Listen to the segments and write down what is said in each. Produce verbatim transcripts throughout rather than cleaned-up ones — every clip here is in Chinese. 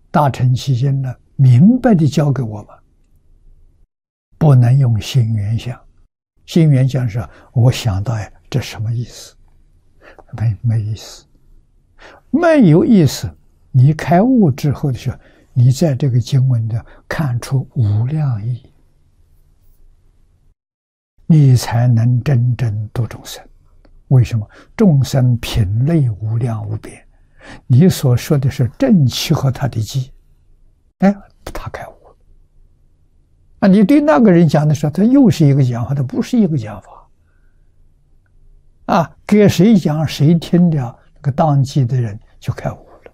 大乘起见呢，明白的教给我们，不能用心缘想。心缘想是我想到呀，这什么意思？没没意思，没有意思。你开悟之后的时候，你在这个经文的看出无量义，你才能真正度众生。为什么？众生品类无量无边，你所说的是正契合他的机，哎，他开悟了。啊，你对那个人讲的时候，他又是一个讲法，他不是一个讲法。啊，给谁讲谁听了，那个当机的人就开悟了，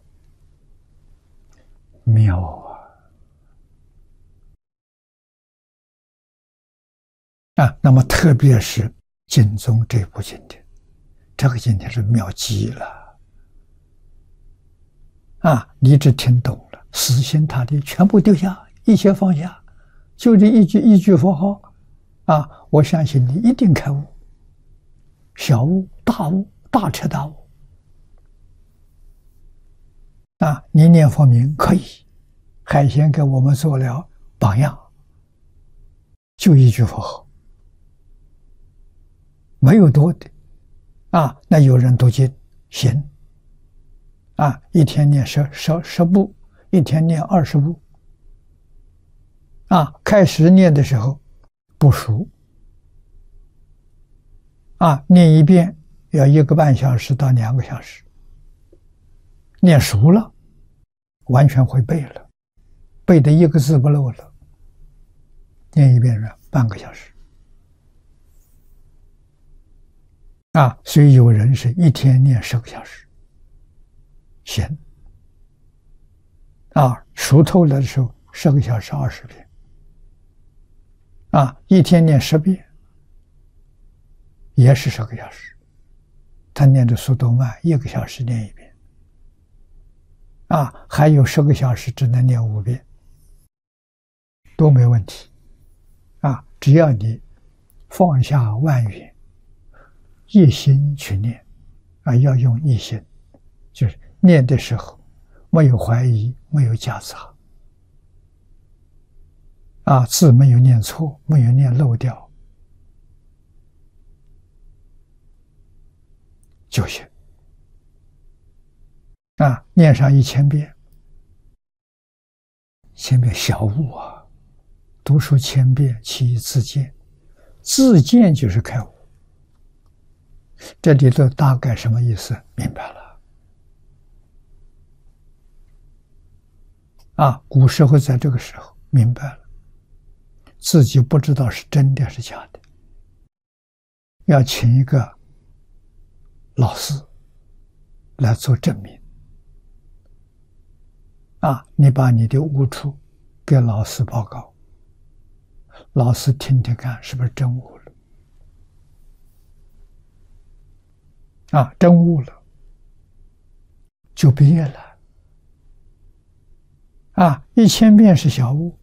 妙啊！啊，那么特别是经宗这部经典，这个经典是妙极了。啊，你只听懂了，死心塌地全部丢下，一切放下，就这一句一句佛号，啊，我相信你一定开悟。小悟、大悟、大彻大悟，啊！你念佛名可以，海鲜给我们做了榜样，就一句佛号，没有多的，啊！那有人读经行，啊，一天念十十十部，一天念二十部，啊，开始念的时候不熟。啊，念一遍要一个半小时到两个小时，念熟了，完全会背了，背的一个字不漏了，念一遍是半个小时。啊，所以有人是一天念十个小时，行。啊，熟透了的时候，十个小时二十遍。啊，一天念十遍。也是十个小时，他念的速度慢，一个小时念一遍。啊，还有十个小时只能念五遍，都没问题。啊，只要你放下万缘，一心去念，啊，要用一心，就是念的时候没有怀疑，没有夹杂，啊，字没有念错，没有念漏掉。就行啊，念上一千遍，千遍小悟啊，读书千遍，其义自见，自见就是开悟。这里头大概什么意思？明白了啊，古时候在这个时候明白了，自己不知道是真的是假的，要请一个老师来做证明。啊，你把你的悟处给老师报告，老师听听看是不是真悟了。啊，真悟了就毕业了。啊，一千遍是小悟，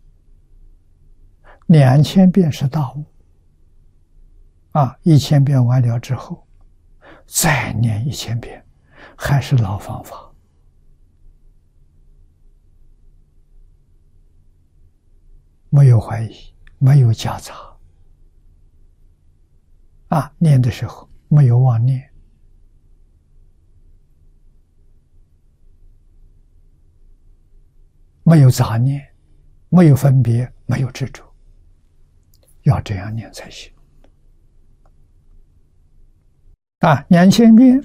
两千遍是大悟。啊，一千遍完了之后再念一千遍，还是老方法，没有怀疑，没有夹杂。啊，念的时候没有妄念，没有杂念，没有分别，没有执着，要这样念才行。啊，两千遍，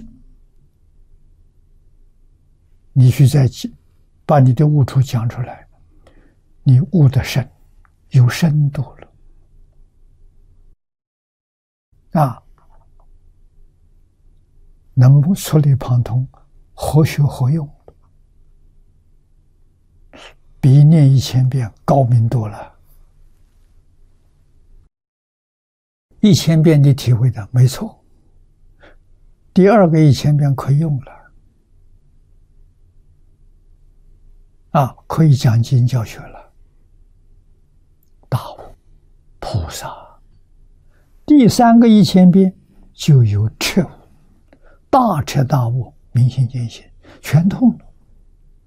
你去再把你的悟处讲出来，你悟得深，有深度了。啊，能不触类旁通，何学何用？比念一千遍高明多了。一千遍你体会的没错，第二个一千遍可以用了。啊，可以讲经教学了。大悟菩萨，第三个一千遍就有彻悟，大彻大悟，明心见性，全通了。